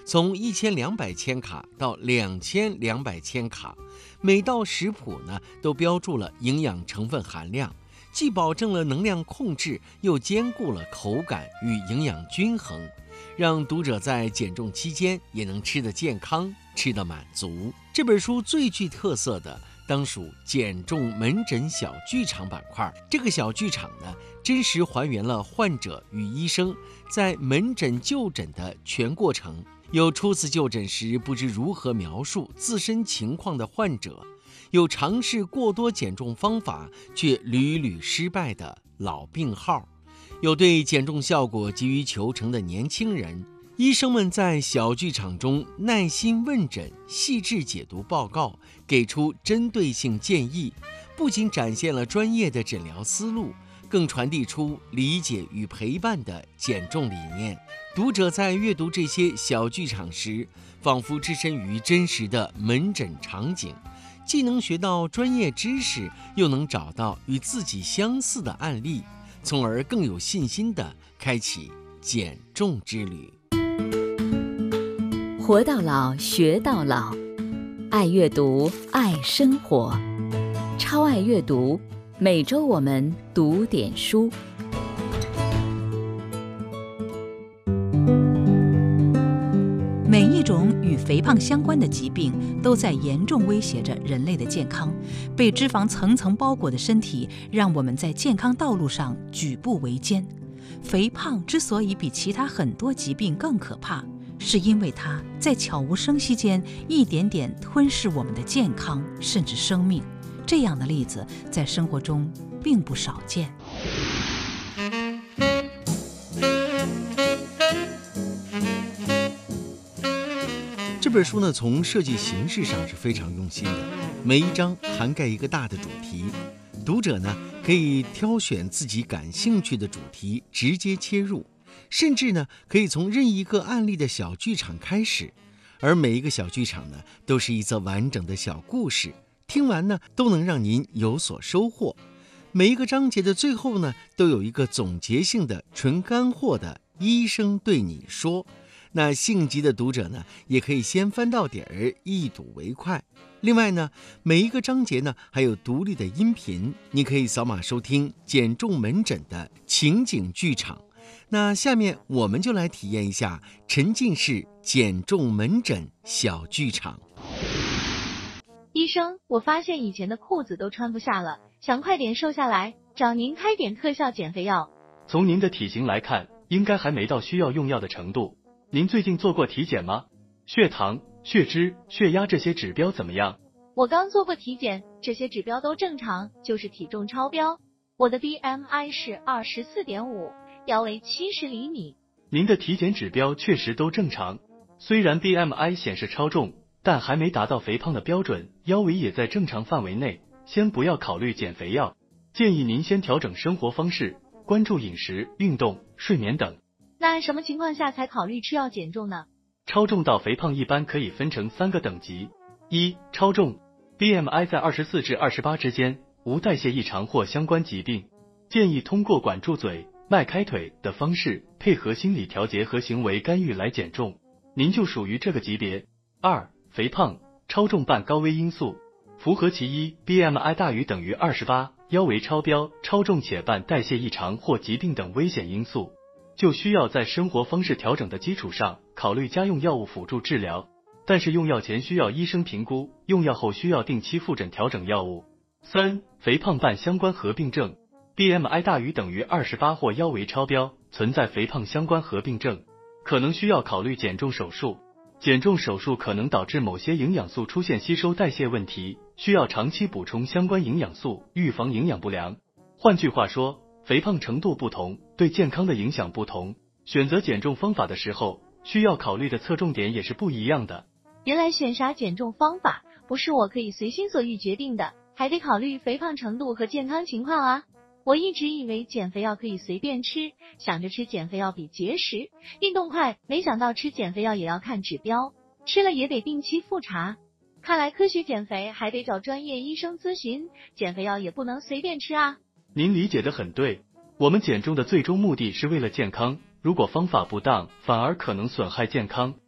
从1200千卡到2200千卡，每道食谱呢都标注了营养成分含量，既保证了能量控制，又兼顾了口感与营养均衡，让读者在减重期间也能吃得健康，吃得满足。这本书最具特色的当属减重门诊小剧场板块。这个小剧场呢，真实还原了患者与医生在门诊就诊的全过程，有初次就诊时不知如何描述自身情况的患者，有尝试过多减重方法却屡屡失败的老病号，有对减重效果急于求成的年轻人。医生们在小剧场中耐心问诊，细致解读报告，给出针对性建议，不仅展现了专业的诊疗思路，更传递出理解与陪伴的减重理念。读者在阅读这些小剧场时，仿佛置身于真实的门诊场景，既能学到专业知识，又能找到与自己相似的案例，从而更有信心地开启减重之旅。 活到老，学到老，爱阅读，爱生活，超爱阅读，每周我们读点书。 每一种与肥胖相关的疾病都在严重威胁着人类的健康。被脂肪层层包裹的身体，让我们在健康道路上举步维艰。肥胖之所以比其他很多疾病更可怕，是因为它在悄无声息间一点点吞噬我们的健康，甚至生命。这样的例子在生活中并不少见。 这本书呢，从设计形式上是非常用心的，每一章涵盖一个大的主题，读者呢可以挑选自己感兴趣的主题直接切入，甚至呢可以从任意一个案例的小剧场开始，而每一个小剧场呢都是一则完整的小故事，听完呢都能让您有所收获。每一个章节的最后呢都有一个总结性的纯干货的医生对你说，那性急的读者呢也可以先翻到底儿，一睹为快。另外呢，每一个章节呢还有独立的音频，你可以扫码收听减重门诊的情景剧场。那下面我们就来体验一下沉浸式减重门诊小剧场。 医生，我发现以前的裤子都穿不下了，想快点瘦下来，找您开点特效减肥药。 从您的体型来看，应该还没到需要用药的程度。您最近做过体检吗？血糖、血脂、血压这些指标怎么样？ 我刚做过体检，这些指标都正常，就是体重超标。我的 BMI 是 24.5， 腰围70厘米。 您的体检指标确实都正常，虽然 BMI 显示超重，但还没达到肥胖的标准，腰围也在正常范围内，先不要考虑减肥药，建议您先调整生活方式，关注饮食、运动、睡眠等。 那什么情况下才考虑吃药减重呢？ 超重到肥胖一般可以分成3个等级。1. 超重 BMI 在24至28之间，无代谢异常或相关疾病，建议通过管住嘴、迈开腿的方式，配合心理调节和行为干预来减重，您就属于这个级别。2. 肥胖超重伴高危因素，符合其一 BMI 大于等于28，腰围超标、超重且伴代谢异常或疾病等危险因素，就需要在生活方式调整的基础上考虑家用药物辅助治疗，但是用药前需要医生评估，用药后需要定期复诊调整药物。3. 肥胖伴相关合并症 BMI 大于等于28或腰围超标，存在肥胖相关合并症，可能需要考虑减重手术。减重手术可能导致某些营养素出现吸收代谢问题，需要长期补充相关营养素，预防营养不良。换句话说，肥胖程度不同，对健康的影响不同，选择减重方法的时候，需要考虑的侧重点也是不一样的。 原来选啥减重方法不是我可以随心所欲决定的，还得考虑肥胖程度和健康情况啊。我一直以为减肥药可以随便吃，想着吃减肥药比节食、运动快，没想到吃减肥药也要看指标，吃了也得定期复查。看来科学减肥还得找专业医生咨询，减肥药也不能随便吃啊。 您理解得很对，我们减重的最终目的是为了健康，如果方法不当，反而可能损害健康。